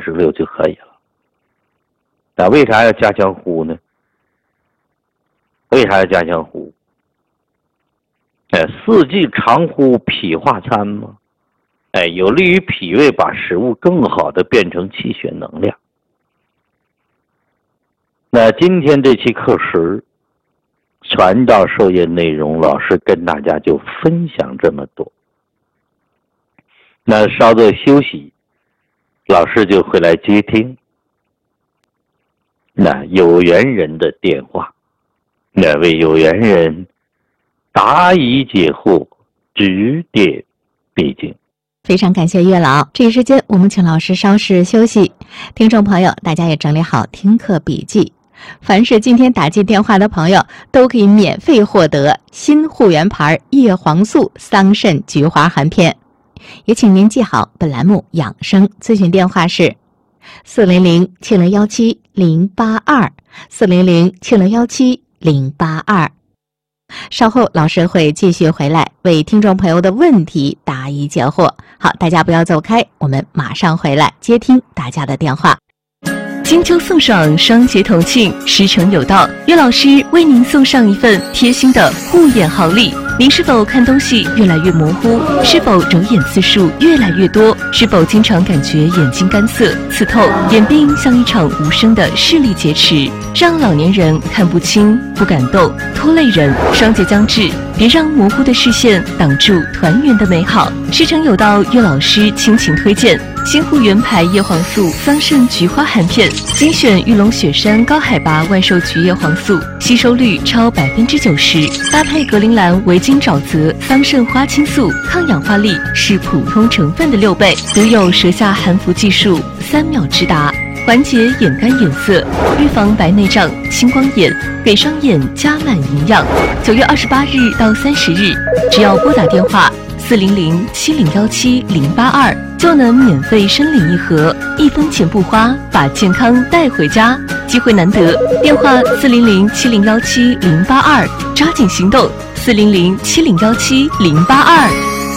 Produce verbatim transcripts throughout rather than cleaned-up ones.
石榴就可以了。那为啥要加强呼呢？为啥要加强呼？哎，四季常呼，脾化餐嘛。哎，有利于脾胃把食物更好的变成气血能量。那今天这期课时传道授业内容，老师跟大家就分享这么多。那稍作休息，老师就会来接听那有缘人的电话，那为有缘人答疑解惑，指点迷津。 非常感谢月老，这一时间我们请老师稍事休息。听众朋友，大家也整理好听课笔记。凡是今天打进电话的朋友，都可以免费获得新护源牌叶黄素桑葚菊花含片。也请您记好本栏目养生咨询电话是四零零七零幺七零八二四零零七零幺七零八二。稍后老师会继续回来为听众朋友的问题答疑解惑。好，大家不要走开，我们马上回来接听大家的电话。 金秋送爽，双节同庆，时辰有到，岳老师为您送上一份贴心的护眼好礼。您是否看东西越来越模糊？是否揉眼次数越来越多？是否经常感觉眼睛干涩、刺透？眼病像一场无声的视力劫持，让老年人看不清、不敢动，拖累人。双节将至，别让模糊的视线挡住团圆的美好。时辰有到，岳老师倾情推荐新护源牌叶黄素桑葚菊花含片，精选玉龙雪山高海拔万寿菊叶黄素，吸收率超百分之九十，搭配格陵兰维金沼泽桑葚花青素，抗氧化力是普通成分的六倍，独有舌下含服技术，三秒直达，缓解眼干眼涩，预防白内障、青光眼，给双眼加满营养。九月二十八日到三十日，只要拨打电话四零零七零幺七零八二，就能免费申领一盒，一分钱不花，把健康带回家。机会难得，电话四零零七零幺七零八二，抓紧行动，四零零七零幺七零八二。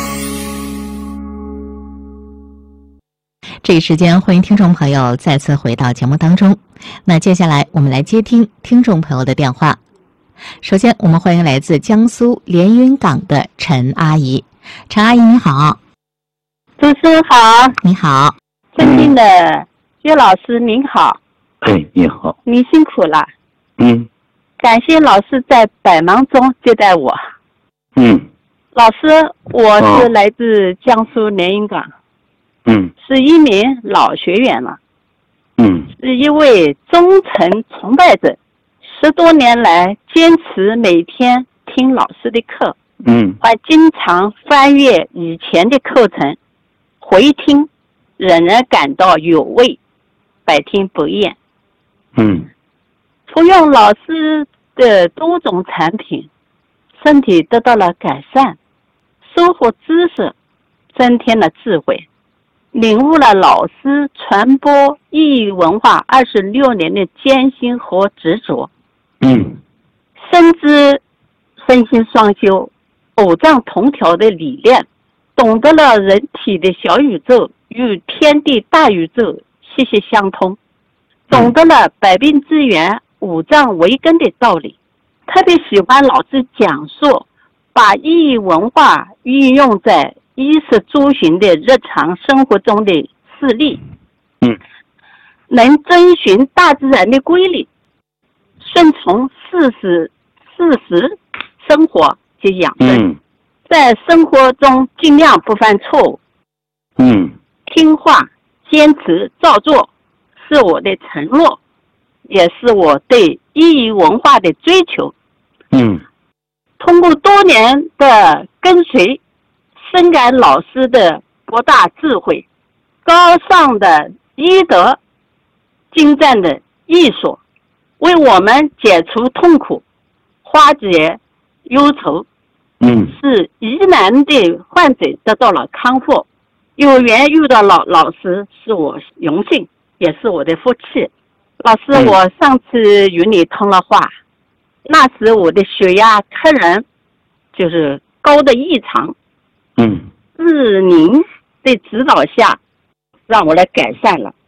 这一时间，欢迎听众朋友再次回到节目当中。那接下来我们来接听听众朋友的电话。首先，我们欢迎来自江苏连云港的陈阿姨。陈阿姨你好。 主持人好。 你好。 尊敬的岳老师您好。 哎，你好。 你辛苦了。 嗯。 感谢老师在百忙中接待我。 嗯。 老师，我是来自江苏连云港。 嗯。 是一名老学员了。 嗯。 是一位忠诚崇拜者，十多年来坚持每天听老师的课。 嗯。 还经常翻阅以前的课程，回听，仍然感到有味，百听不厌。 嗯。 服用老师的多种产品，身体得到了改善，收获知识，增添了智慧，领悟了老师传播意义文化二十六年的艰辛和执着。 嗯。 深知身心双修、五脏同调的理念，懂得了人体的小宇宙与天地大宇宙息息相通，懂得了百病之源、五脏为根的道理。特别喜欢老师讲述把意义文化运用在衣食住行的日常生活中的事例。 嗯， 能遵循大自然的规律，顺从事实事实生活及养生。 嗯， 在生活中尽量不犯错误。 嗯， 听话坚持照做是我的承诺，也是我对意义文化的追求。 嗯， 通过多年的跟随，深感老师的博大智慧、高尚的医德、精湛的艺术，为我们解除痛苦，化解忧愁。 嗯， 使疑难的患者得到了康复。有缘遇到老老师是我荣幸，也是我的福气。老师， 嗯、 我上次与你通了话，那时我的血压突然就是高的异常。 嗯， 是您的指导下让我来改善了。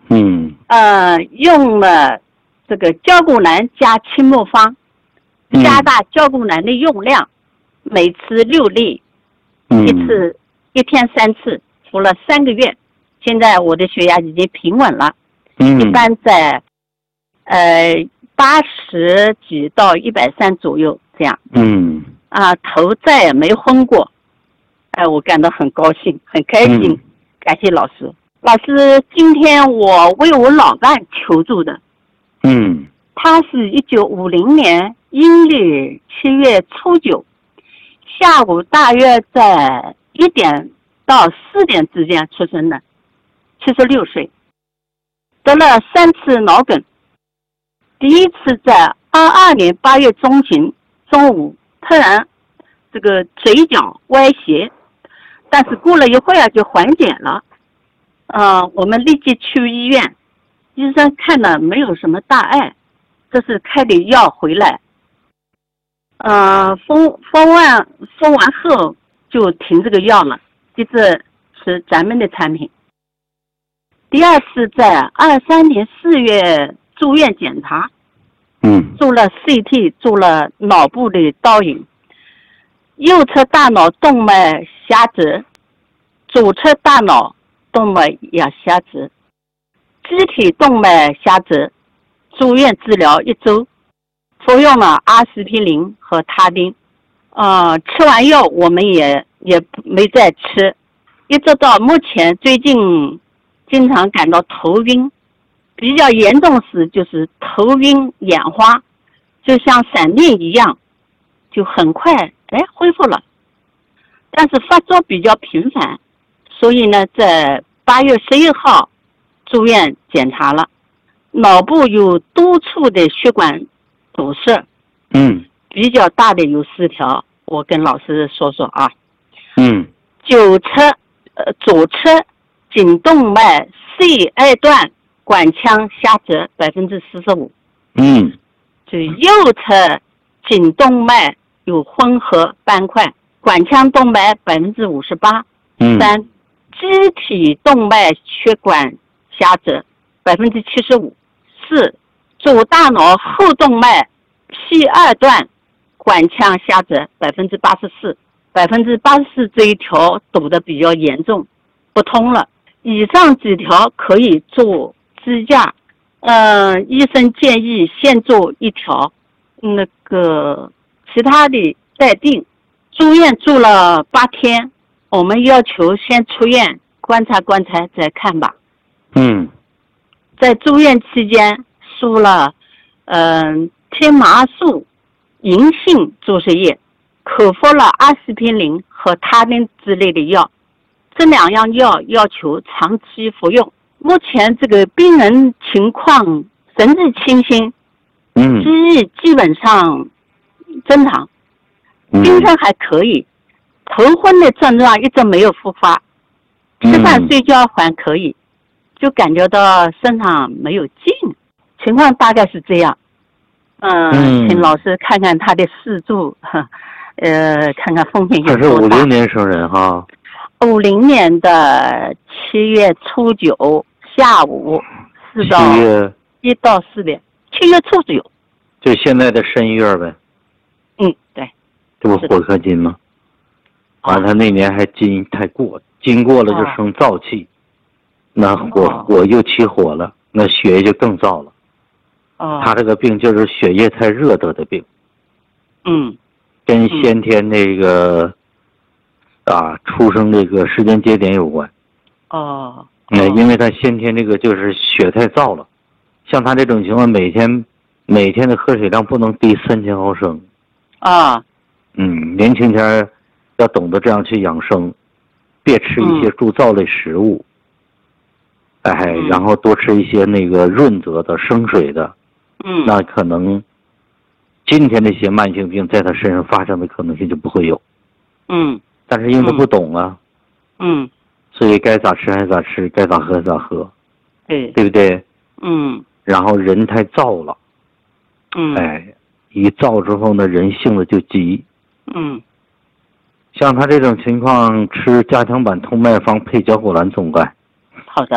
嗯。 呃，用了这个胶固蓝加青木方，加大胶固蓝的用量，每次六粒， 嗯、 一次一天三次，服了三个月，现在我的血压已经平稳了， 嗯、 一般在呃八十几到一百三左右这样。 嗯。 啊，头再也没昏过，哎，我感到很高兴，很开心， 嗯、 感谢老师。老师，今天我为我老伴求助的， 嗯， 他是一九五零年阴历七月初九，下午大约在一点到四点之间出生的，七十六岁，得了三次脑梗，第一次在二二年八月中旬中午。突然，这个嘴角歪斜，但是过了一会儿就缓解了。呃，我们立即去医院，医生看了没有什么大碍，这是开的药回来。呃，封封完封完后就停这个药了，接着吃咱们的产品。第二次在二三年四月住院检查。 嗯， 做了 C T， 做了脑部的导引，右侧大脑动脉狭窄，左侧大脑动脉也狭窄，机体动脉狭窄，住院治疗一周，服用了阿司匹林和他汀，呃，吃完药我们也也没再吃，一直到目前，最近经常感到头晕。比较严重时就是头晕眼花，就像闪电一样，就很快哎恢复了，但是发作比较频繁，所以呢在八月十一号住院检查了，脑部有多处的血管堵塞， 嗯， 比较大的有四条，我跟老师说说啊， 嗯， 左侧呃左侧颈动脉 C 二段管腔狭窄百分之四十五， 嗯， 就右侧颈动脉有混合斑块，管腔动脉百分之五十八， 嗯， 三机体动脉血管狭窄百分之七十五，四左大脑后动脉 P 二段管腔狭窄百分之八十四，百分之八十四这一条堵得比较严重，不通了。以上几条可以做支架，呃，医生建议先做一条，那个其他的待定。住院住了八天，我们要求先出院观察观察再看吧。 嗯， 在住院期间输了，嗯、呃，天麻素银杏注射液，口服了阿司匹林和他汀之类的药，这两样药要求长期服用。目前这个病人情况神志清醒， 嗯， 记忆基本上正常，精神还可以，头昏的症状一直没有复发，吃饭睡觉还可以，就感觉到身上没有劲，情况大概是这样。嗯， 嗯请老师看看他的四柱，呃，看看风险有他是多大。 五零年生人哈。 五零年的七月初九下午四到七月一到四点，七月初九， 就现在的申月呗。 嗯，对， 这不火克金吗？完、啊，他那年还金太过，金过了就生燥气，啊、那火火又起火了，那血液就更燥了。 哦， 他这个病就是血液太热得的病。 嗯， 跟先天那个。啊，出生这个时间节点有关。 哦， 嗯，因为他先天这个就是血太燥了，像他这种情况，每天每天的喝水量不能低三千毫升。 啊， 嗯，年轻前要懂得这样去养生，别吃一些助燥类食物。嗯、哎，然后多吃一些那个润泽的生水的。 嗯， 那可能今天这些慢性病在他身上发生的可能性就不会有。 嗯。 但是因为他不懂啊， 嗯， 所以该咋吃还咋吃，该咋喝咋喝， 对， 对不对？ 嗯， 然后人太燥了， 嗯， 哎，一燥之后呢，人性子就急， 嗯， 像他这种情况，吃加强版通脉方配胶固蓝总钙。 好的。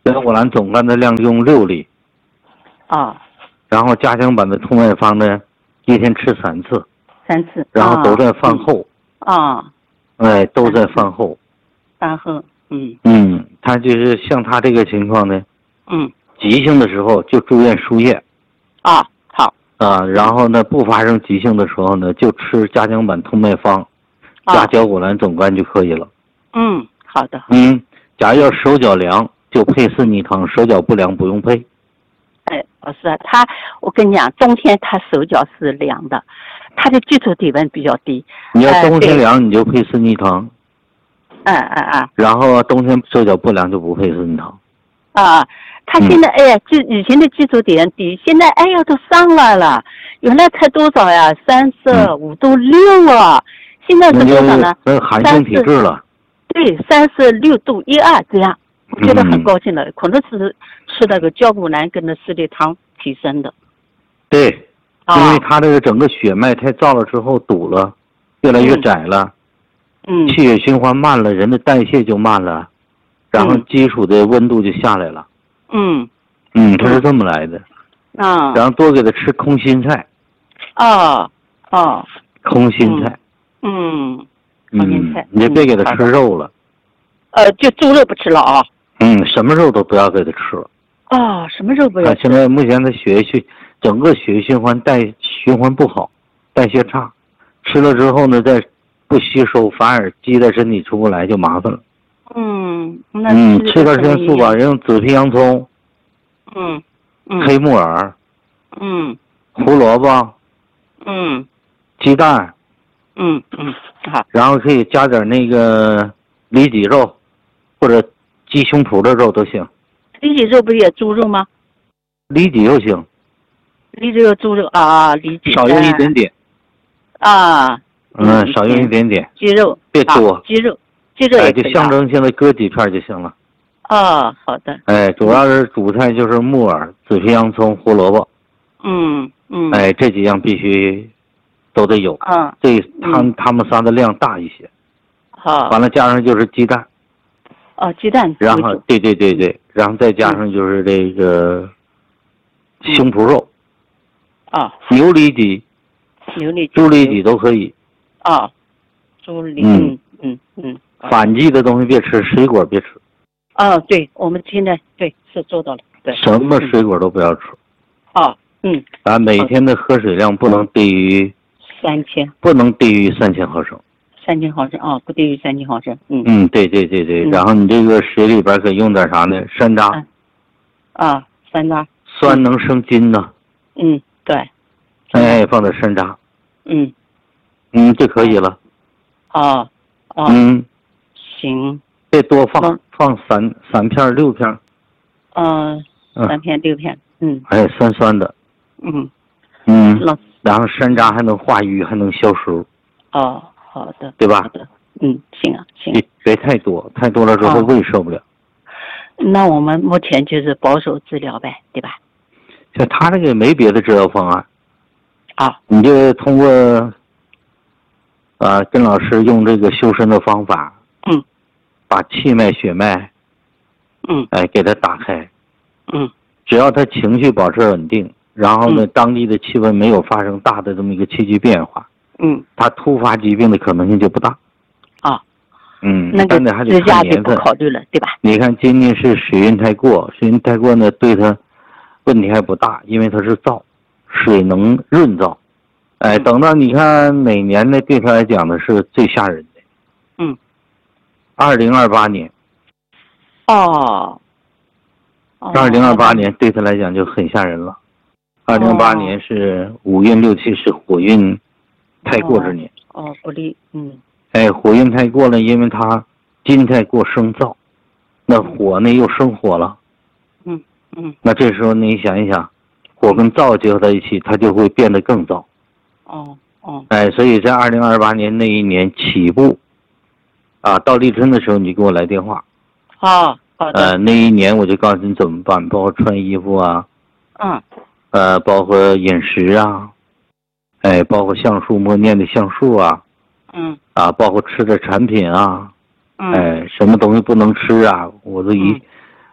甲果兰总干的量用六粒。 啊。 然后加强版的通脉方呢，一天吃三次。 三次。 然后都在饭后。 啊。 哎，都在饭后。 饭后，嗯。 嗯，他就是像他这个情况呢。 嗯。 急性的时候就住院输液。 啊，好。 啊，然后呢，不发生急性的时候呢，就吃加强版通脉方，加甲果兰总干就可以了。 嗯，好的。 嗯，假如要手脚凉，就配四逆汤；手脚不凉不用配。 哎，老师啊，他我跟你讲，冬天他手脚是凉的，他的基础体温比较低。 你要冬天凉，你就配四逆汤。 嗯嗯嗯。 然后冬天手脚不凉就不配四逆汤。 啊。他现在、嗯、哎呀，就以前的基础体温低，现在哎呀都上来了，原来才多少呀？三十五度六啊，现在是多少呢？ 那寒性体质了。 对，三十六度一二这样，我觉得很高兴了，嗯、可能是吃那个甲果兰跟那四粒汤提升的。 对，因为他这个整个血脉太燥了之后堵了，越来越窄了， 嗯， 气血循环慢了，人的代谢就慢了，然后基础的温度就下来了。 嗯， 嗯，他是这么来的， 啊， 然后多给他吃空心菜， 哦哦， 空心菜， 嗯，空心菜， 你就别给他吃肉了， 呃，就猪肉不吃了啊， 嗯，什么肉都不要给他吃了， 哦，什么肉不要吃？ 现在目前他血液循整个血液循环代循环不好，代谢差，吃了之后呢，再不吸收，反而积在身体出不来，就麻烦了。 嗯，那嗯，吃点元素吧，用紫皮洋葱， 嗯，嗯黑木耳， 嗯， 胡萝卜， 嗯， 鸡蛋， 嗯嗯，好， 然后可以加点那个里脊肉，或者鸡胸脯的肉都行。 里脊肉不是也猪肉吗？ 里脊肉行。 里脊肉猪肉啊，里脊少用一点点。 啊。 嗯，少用一点点。 鸡肉别多。 鸡肉。这个哎，就象征性的割几片就行了。 哦，好的。 哎，主要是主菜就是木耳、紫皮洋葱、胡萝卜。 嗯嗯。 哎，这几样必须都得有。 嗯。 这他他们仨的量大一些。 好。 完了加上就是鸡蛋。 哦，鸡蛋。 然后对对对对，然后再加上就是这个胸脯肉。 啊。 牛里脊。 牛里脊。 猪里脊都可以。 啊。猪里。嗯嗯嗯。 反季的东西别吃，水果别吃。 哦，对，我们现在对是做到了，对。 什么水果都不要吃。 哦，嗯。 咱每天的喝水量不能低于三千， 不能低于三千毫升。 三千毫升啊、哦，不低于三千毫升。嗯嗯，对对对对、嗯。然后你这个水里边可以用点啥呢？山楂。 啊，啊山楂。 酸能生津呢。 嗯，对。 哎，放点山楂。 嗯。 嗯，就可以了。 哦。哦。 嗯。 行， 别多放，嗯、放三三片六片。 嗯、呃，三片六片，嗯。 哎，酸酸的。 嗯。 嗯。然后山楂还能化瘀，还能消食。 哦，好的。 对吧？ 好的。嗯，行啊，行。 别别太多，太多了之后胃受不了。 哦、那我们目前就是保守治疗呗，对吧？ 像他这个没别的治疗方案。 啊。 你就通过。啊，跟老师用这个修身的方法， 嗯， 把气脉、血脉， 嗯， 哎，给他打开， 嗯， 只要他情绪保持稳定，然后呢， 嗯、 当地的气温没有发生大的这么一个气机变化， 嗯， 他突发疾病的可能性就不大。 啊， 嗯， 那个但是还得看年份， 不考虑了，对吧？ 你看今年是水运太过，水运太过呢，对他问题还不大，因为它是燥，水能润燥。哎，等到你看哪年呢？对他来讲呢是最吓人的。 嗯。 二零二八年。 哦。 二零二八年对他来讲就很吓人了。二零二八年是五运六气是火运太过之年。 哦，哦不利，嗯。 哎，火运太过了，因为它金太过生燥，那火呢又生火了。 嗯嗯。 那这时候你想一想，火跟燥结合在一起，它就会变得更燥。 哦哦， 哎，所以在二零二八年那一年起步，啊，到立春的时候你给我来电话。 好，好的。 呃，那一年我就告诉你怎么办，包括穿衣服啊， 嗯， 呃，包括饮食啊，哎，包括橡树默念的橡树啊， 嗯， 啊，包括吃的产品啊， 嗯， 哎，什么东西不能吃啊，我都一， 嗯、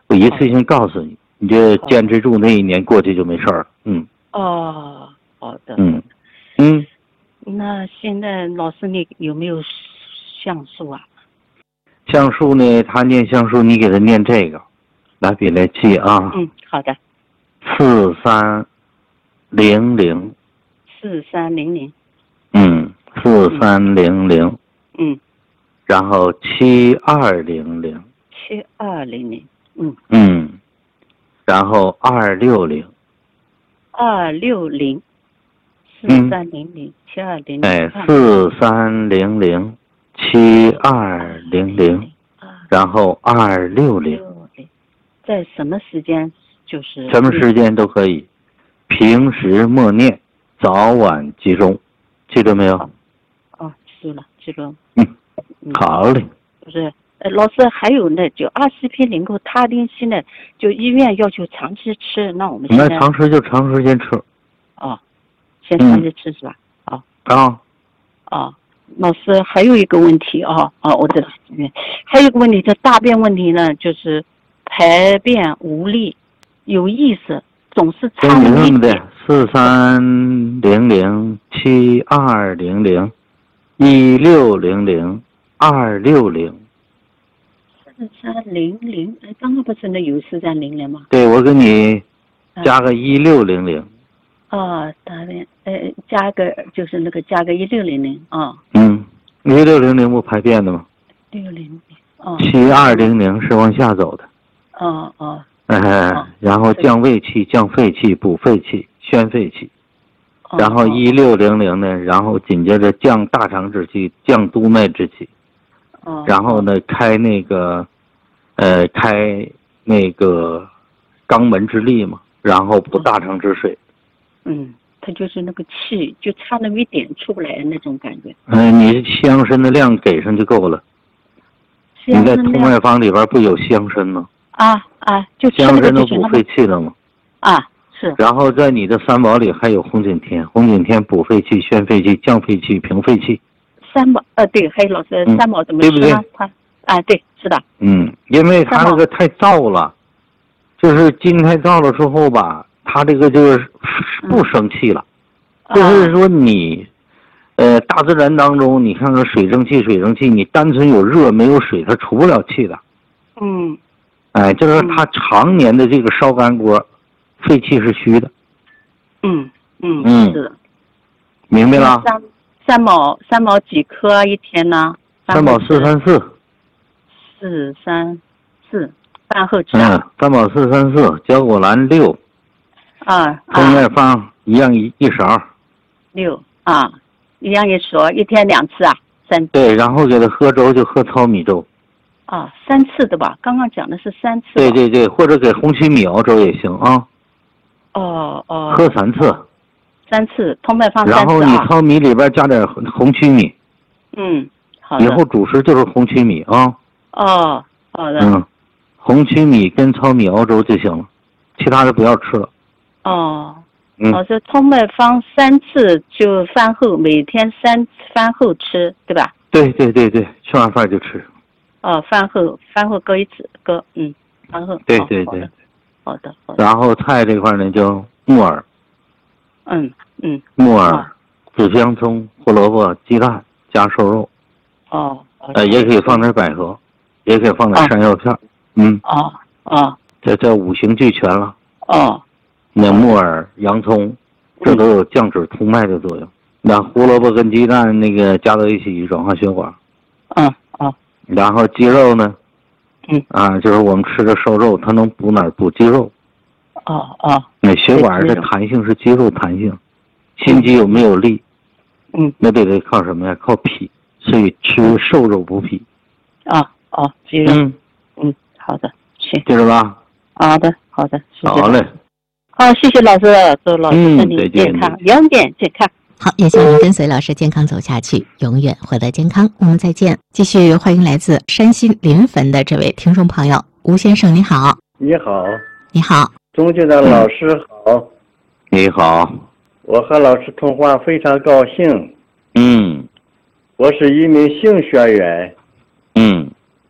我一次性告诉你，你就坚持住，那一年过去就没事儿了。嗯。 哦，好的。 嗯嗯。 那现在老师你有没有像素啊？ 像素呢？他念像素，你给他念这个，来笔来记啊。 嗯，好的。 四三零零。 四三零零。 嗯，四三零零。 嗯。 然后七二零零。 七二零零。嗯。 嗯。然后二六零。 二六零。四三零零七二零零。 哎，四三零零。七二零零，然后二六零， 在什么时间就是什么时间都可以，平时默念，早晚集中，记住没有？ 哦，记住了，记住了。 嗯，好嘞。 不是，呃，老师还有呢，就阿司匹林和他汀西呢，就医院要求长期吃，那我们现在那长时就长时间吃。 哦，先长期吃是吧？哦。 啊。 哦。老师还有一个问题啊啊，我的还有一个问题，这大便问题呢，就是排便无力，有意识，总是差那么一点。 四三零零七二零零一六零零二六零。 四三零零，哎，刚刚不是那有四三零零吗？ 对，我给你加个一六零零。 哦，大便，呃，加个就是那个加个一六零零啊。 嗯，一六零零不排便的吗？ 六零零。哦。 七二零零是往下走的。 哦哦。 哎、呃，然后降胃气、降肺气、补肺气、宣肺气。 哦。 然后一六零零呢，然后紧接着降大肠之气、降督脉之气。 哦。 然后呢，开那个，呃，开那个肛门之力嘛，然后补大肠之水。 嗯，它就是那个气，就差那么一点出不来的那种感觉。 嗯、呃，你香参的量给上就够了。你在通脉方里边不有香参吗？ 啊啊，就香参都补肺气的嘛。 啊，是。 然后在你的三宝里还有红景天，红景天补肺气、宣肺气、降肺气、平肺气。 三宝，呃，对，还有老师，三宝怎么吃呢？ 对不对？ 它啊，对，是的。 嗯，因为它这个太燥了，就是筋太燥了之后吧。他这个就是不生气了，嗯、就是说你，呃，大自然当中，你看看水生气，水生气，你单纯有热没有水，它出不了气的。 嗯。 哎，就是他常年的这个烧干锅，肺气是虚的。 嗯嗯嗯， 是的。 明白了。 三三宝三宝几颗啊？一天呢？ 三宝四三四。 四三四，饭后吃。 嗯，三宝四三四，胶果兰六。 啊， 通脉方一样一一勺， 六啊，一样一勺，一天两次啊，三。 对，然后给他喝粥就喝糙米粥。 啊，三次的吧？刚刚讲的是三次。 对对对，或者给红曲米熬粥也行啊。 哦哦。 喝三次。 三次，通脉方三次、啊。 然后你糙米里边加点红曲米。 嗯，好的。 以后主食就是红曲米啊。 哦，好的。 嗯，红曲米跟糙米熬粥就行了，其他的不要吃了。 哦， 嗯， 老师，通脉方三次就饭后，每天三饭后吃，对吧？ 对对对对，吃完饭就吃。 哦，饭后饭后各一次，各嗯，饭后。 对对对。 好的好的。 然后菜这块呢，就木耳。 嗯嗯。 木耳、紫香葱、胡萝卜、鸡蛋加瘦肉。 哦。 呃，也可以放点百合，也可以放点山药片。嗯。 哦哦。 这这五行俱全了。 哦。 那木耳、洋葱，这都有降脂通脉的作用。那胡萝卜跟鸡蛋那个加到一起软化血管。 嗯哦。 然后鸡肉呢？ 嗯。 啊，就是我们吃的瘦肉，它能补哪儿？补肌肉。 哦哦。 那血管的弹性是肌肉弹性，心肌有没有力？ 嗯。 那得得靠什么呀？靠脾，所以吃瘦肉补脾。 啊哦，肌肉。 嗯嗯，好的，行。 记住吧。 好的好的，谢谢。 好嘞。 好，谢谢老师，祝老师身体健康，永远健康。 好，也希望您跟随老师健康走下去，永远获得健康。我们再见。继续欢迎来自山西临汾的这位听众朋友吴先生，你好。 你好。 你好。 钟军的老师好。 你好。 我和老师通话非常高兴。 嗯。 我是一名性学员。 嗯。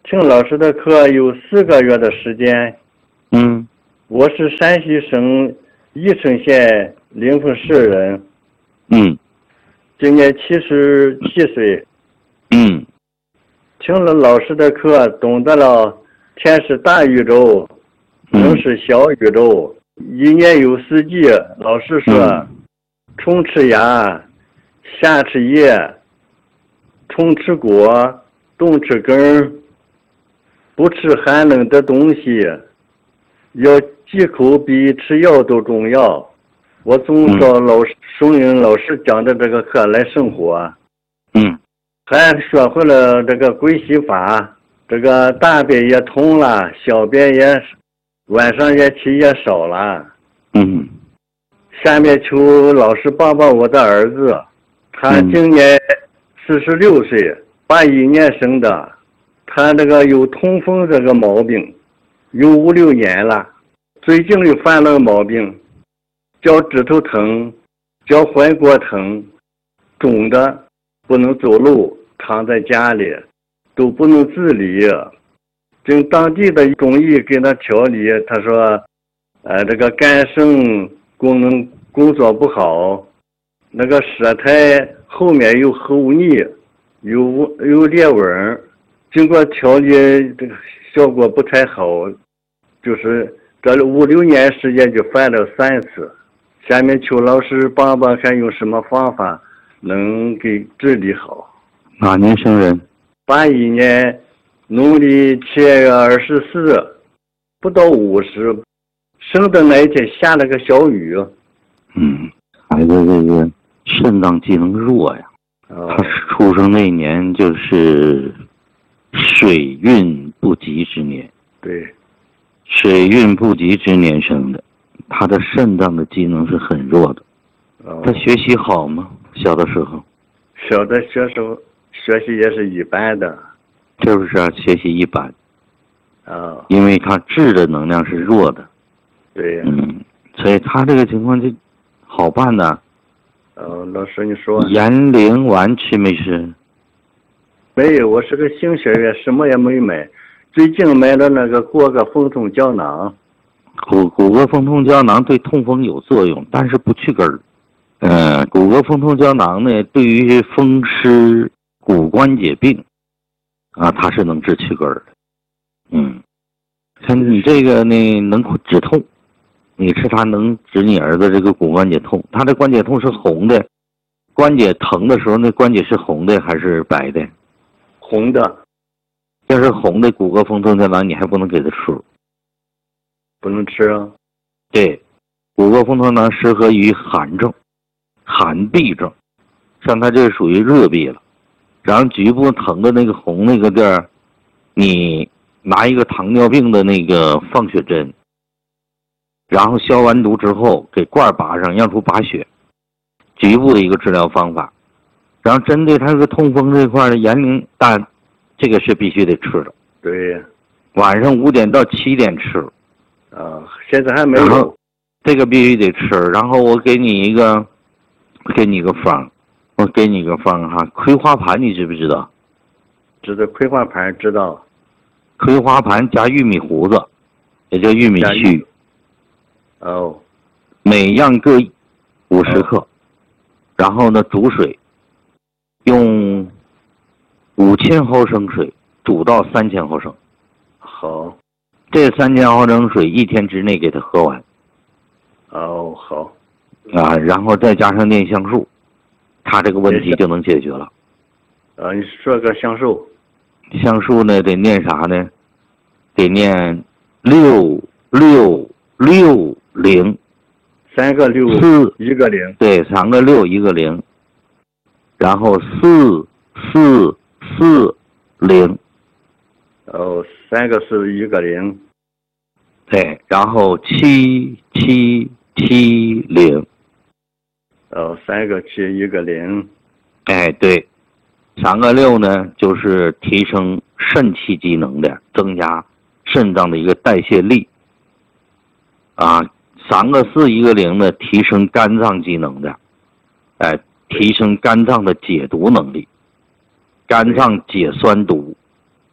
听老师的课有四个月的时间。 嗯。 我是山西省宜城县临汾市人。 嗯。 今年七十七岁。 嗯。 听了老师的课，懂得了天是大宇宙，人是小宇宙，一年有四季。老师说， 嗯、 春吃芽，夏吃叶，春吃果，冬吃根，不吃寒冷的东西，要忌口比吃药都重要。我总照老师顺应老师讲的这个课来生活。 嗯。 还学会了这个归息法，这个大便也通了，小便也晚上也起也少了。 嗯。 下面求老师帮帮我的儿子，他今年四十六岁，八一年生的，他这个有痛风这个毛病，有五六年了，最近又犯了个毛病，脚趾头疼，脚踝骨疼，肿的不能走路，躺在家里都不能自理。经当地的中医给他调理，他说呃，这个肝肾功能工作不好，那个舌苔后面有厚腻，有有裂纹，经过调理这个效果不太好，就是这五六年时间就犯了三次。下面求老师帮帮看用什么方法能给治理好。 哪年生人？ 八一年农历七月二十四，不到五十，生的那一天下了个小雨。 嗯，孩子这个肾脏机能弱呀。 哦、 他出生那年就是水运不及之年。 对， 水运不及之年生的，他的肾脏的机能是很弱的。 哦、 他学习好吗？小的时候？ 小的学时候学习也是一般的。 是不是啊？学习一般。 啊、哦。 因为他智的能量是弱的。 对呀。 嗯，所以他这个情况就好办呢。 哦，老师你说。 延龄丸吃没吃？ 没有，我是个新学员，什么也没买。最近买了那个骨骼风痛胶囊。 骨骨骼风痛胶囊对痛风有作用，但是不去根儿。嗯，骨骼风痛胶囊呢，对于风湿骨关节病啊，它是能治去根儿的。嗯，像你这个呢，能止痛，你吃它能止你儿子这个骨关节痛。他的关节痛是红的，关节疼的时候，那关节是红的还是白的？ 红的。 要是红的骨骼风痛胶囊，你还不能给他吃。 不能吃啊。 对，骨骼风痛胶囊适合于寒症、寒痹症，像他这属于热痹了。然后局部疼的那个红那个地儿，你拿一个糖尿病的那个放血针，然后消完毒之后给罐拔上，让出拔血，局部的一个治疗方法。然后针对他这个痛风这块的年龄大，这个是必须得吃的。 对， 晚上五点到七点吃。 啊，现在还没有。 这个必须得吃。然后我给你一个，给你一个方，我给你一个方哈。葵花盘你知不知道？ 知道葵花盘知道。 葵花盘加玉米糊子，也叫玉米须。 哦。 每样各五十克，哦、然后呢煮水，用五千毫升水煮到三千毫升。 好。 这三千毫升水一天之内给它喝完。 哦，好。 啊，然后再加上念香树，他这个问题就能解决了。 啊，你说个香树。 香树呢，得念啥呢？得念六六六零。 三个六， 四一个零。 对，三个六一个零。然后四四四零。 哦，三个是一个零。 对，然后七七七零。 哦，三个七一个零。 哎，对，三个六呢，就是提升肾气机能的，增加肾脏的一个代谢力。啊，三个四一个零呢，提升肝脏机能的，哎，提升肝脏的解毒能力，肝脏解酸毒。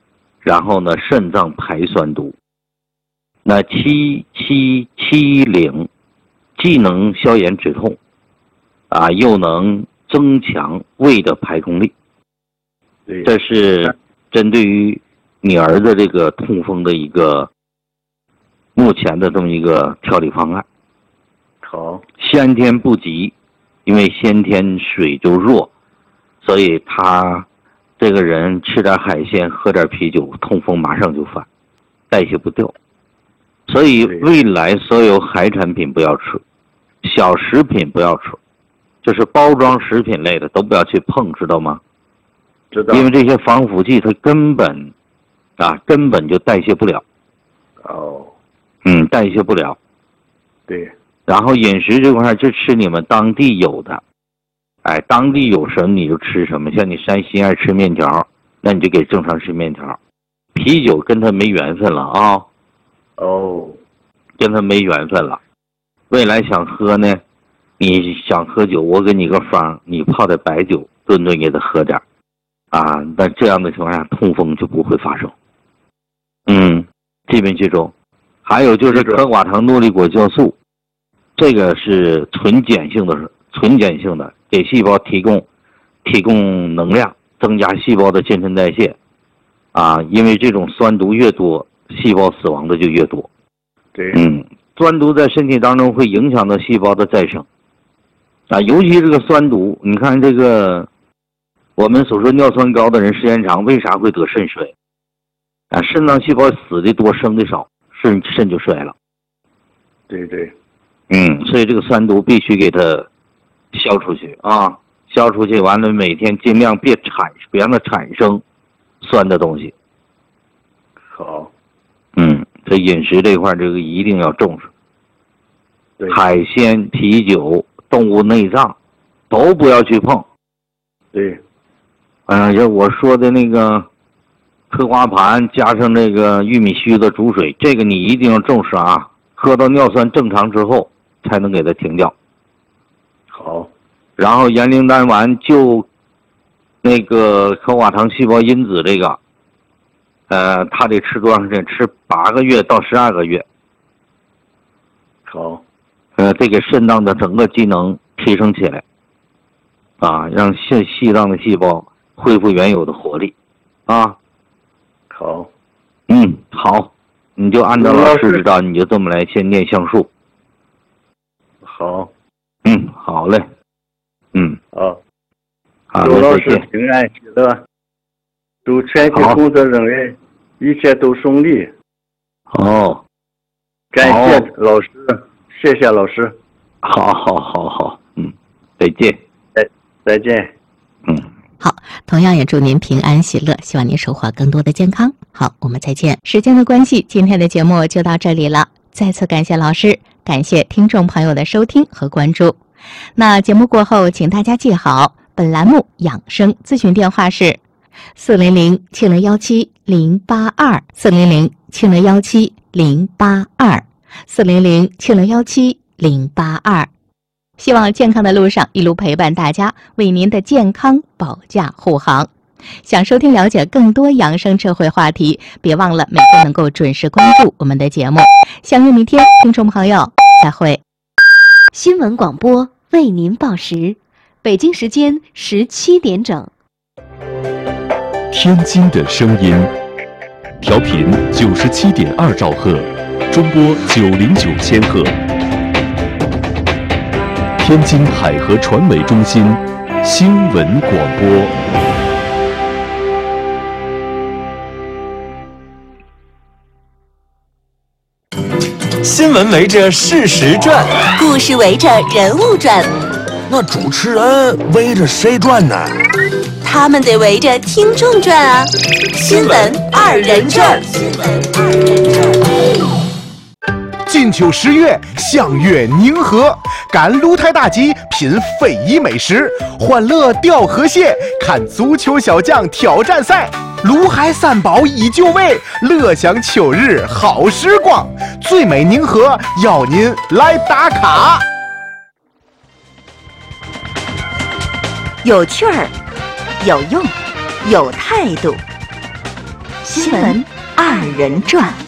然后呢肾脏排酸毒。那七七七零既能消炎止痛啊，又能增强胃的排空力。这是针对于你儿子这个痛风的一个目前的这么一个调理方案。 好， 先天不及，因为先天水就弱，所以他这个人吃点海鲜喝点啤酒，痛风马上就犯，代谢不掉。所以未来所有海产品不要吃，小食品不要吃，就是包装食品类的都不要去碰，知道吗？ 知道。 因为这些防腐剂它根本啊根本就代谢不了。 哦。 嗯，代谢不了。 对。 然后饮食这块就吃你们当地有的，哎，当地有什么你就吃什么。像你山西爱吃面条，那你就给正常吃面条。啤酒跟他没缘分了啊。 哦， 跟他没缘分了。未来想喝呢，你想喝酒，我给你个方，你泡的白酒，顿顿给他喝点啊。那这样的情况下，痛风就不会发生。嗯，记没记住？还有就是可寡糖诺丽果酵素，这个是纯碱性的，纯碱性的，给细胞提供提供能量，增加细胞的新陈代谢啊。因为这种酸毒越多，细胞死亡的就越多。 对， 嗯，酸毒在身体当中会影响到细胞的再生啊，尤其这个酸毒，你看这个我们所说尿酸高的人时间长，为啥会得肾衰啊？肾脏细胞死的多，生的少，肾肾就衰了。 对对， 嗯，所以这个酸毒必须给它消出去啊，消出去完了，每天尽量别产，别让它产生酸的东西。 好。 嗯，这饮食这块这个一定要重视。 对， 海鲜、啤酒、动物内脏都不要去碰。 对， 哎呀，就我说的那个嗑瓜盘加上那个玉米须子煮水，这个你一定要重视啊！喝到尿酸正常之后才能给它停掉。 好。 然后盐灵丹丸就那个可寡糖细胞因子这个。呃，他得吃多长时间？吃八个月到十二个月。 好。 呃，这个肾脏的整个机能提升起来，啊，让细细脏的细胞恢复原有的活力，啊。 好。 嗯，好，你就按照老师指导，你就这么来先念橡树。 好。 嗯，好嘞。嗯。 好。 好， 祝老师平安喜乐。祝全体工作人员一切都顺利。 好， 感谢老师，谢谢老师。 好好好好，嗯，再见。 再再见。 嗯， 好，同样也祝您平安喜乐，希望您收获更多的健康。好，我们再见。时间的关系，今天的节目就到这里了。再次感谢老师，感谢听众朋友的收听和关注。那节目过后，请大家记好，本栏目养生咨询电话是四零零七零幺七零八二，四零零七零幺七零八二，四零零七零幺七零八二。希望健康的路上一路陪伴大家，为您的健康保驾护航。想收听了解更多养生智慧话题，别忘了每天能够准时关注我们的节目。相约明天，听众朋友再会。 新闻广播为您报时，北京时间十七点整。 天津的声音，调频九十七点二兆赫，中波九零九千赫。天津海河传媒中心新闻广播。 新闻围着事实转， 故事围着人物转， 那主持人围着谁转呢？ 他们得围着听众转啊！新闻二人转，新闻二人转。金秋十月，相约宁河，赶鹿台大集，品非遗美食，欢乐钓河蟹，看足球小将挑战赛。卢海三宝依旧味，乐享秋日好时光。最美宁河邀您来打卡。 有趣儿，有用，有态度。 新闻二人转。